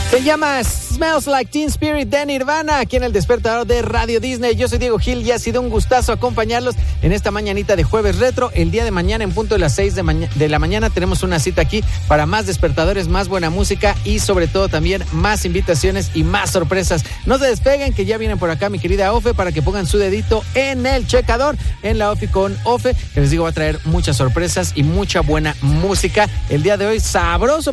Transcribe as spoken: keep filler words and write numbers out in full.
Se llama Smells Like Teen Spirit de Nirvana, aquí en el Despertador de Radio Disney. Yo soy Diego Gil y ha sido un gustazo acompañarlos en esta mañanita de Jueves Retro. El día de mañana, en punto de las seis de, ma- de la mañana, tenemos una cita aquí para más despertadores, más buena música y sobre todo también más invitaciones y más sorpresas. No se despeguen, que ya vienen por acá mi querida Ofe para que pongan su dedito en el checador, en la Ofi con Ofe, que les digo va a traer muchas sorpresas y mucha buena música. El día de hoy, sabroso